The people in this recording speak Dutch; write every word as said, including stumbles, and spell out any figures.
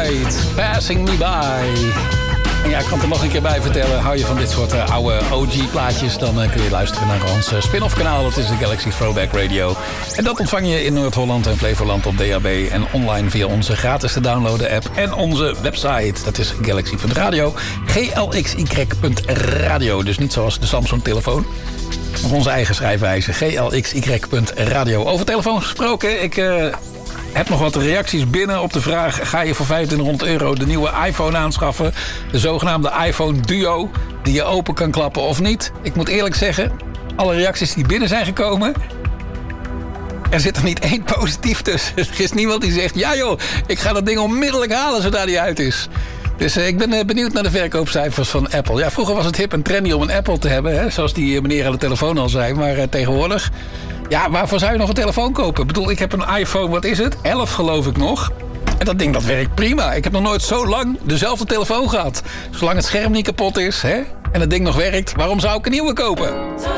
White, Passing Me By. En ja, ik kan het er nog een keer bij vertellen. Hou je van dit soort uh, oude O G-plaatjes... dan uh, kun je luisteren naar ons uh, spin-off kanaal. Dat is de Galaxy Throwback Radio. En dat ontvang je in Noord-Holland en Flevoland op D A B... en online via onze gratis te downloaden app... en onze website. Dat is galaxy punt radio. G L X Y punt radio. Dus niet zoals de Samsung-telefoon. Op onze eigen schrijfwijze. G L X Y punt radio. Over telefoon gesproken. Ik... Uh, Ik heb nog wat reacties binnen op de vraag... ga je voor vijfentwintighonderd euro de nieuwe iPhone aanschaffen? De zogenaamde iPhone Duo, die je open kan klappen of niet? Ik moet eerlijk zeggen, alle reacties die binnen zijn gekomen... er zit er niet één positief tussen. Er is niemand die zegt... ja joh, ik ga dat ding onmiddellijk halen zodra die uit is. Dus uh, ik ben uh, benieuwd naar de verkoopcijfers van Apple. Ja, vroeger was het hip en trendy om een Apple te hebben... Hè, zoals die meneer aan de telefoon al zei. Maar uh, tegenwoordig... ja, waarvoor zou je nog een telefoon kopen? Ik bedoel, ik heb een iPhone, wat is het? elf geloof ik nog. En dat ding, dat werkt prima. Ik heb nog nooit zo lang dezelfde telefoon gehad. Zolang het scherm niet kapot is, hè? En het ding nog werkt, waarom zou ik een nieuwe kopen?